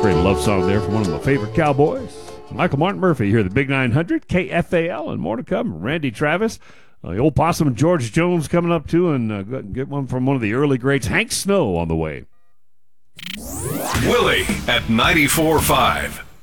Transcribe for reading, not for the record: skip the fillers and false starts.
Great love song there from one of my favorite cowboys, Michael Martin Murphey, here at the Big 900, KFAL, and more to come. Randy Travis, the old possum George Jones coming up too, and get one from one of the early greats, Hank Snow, on the way. Willie at 94.5.